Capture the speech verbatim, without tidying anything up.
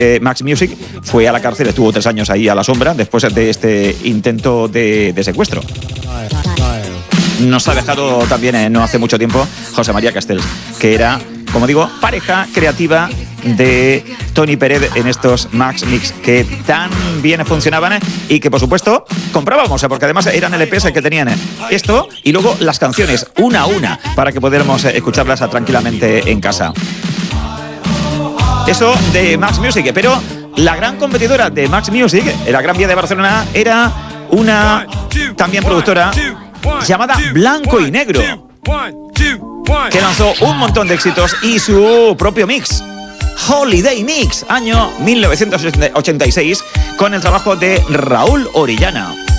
Eh, Max Music fue a la cárcel, estuvo tres años ahí a la sombra después de este intento de, de secuestro. Nos ha dejado también eh, no hace mucho tiempo José María Castells, que era, como digo, pareja creativa de Tony Pérez en estos Max Mix que tan bien funcionaban, ¿eh? Y que por supuesto comprábamos, ¿eh? Porque además eran L Pes que tenían, ¿eh? Esto y luego las canciones una a una para que pudiéramos eh, escucharlas tranquilamente en casa. Eso de Max Music, pero la gran competidora de Max Music, la Gran Vía de Barcelona, era una también productora llamada Blanco y Negro, que lanzó un montón de éxitos y su propio mix, Holiday Mix, año mil novecientos ochenta y seis, con el trabajo de Raúl Orellana.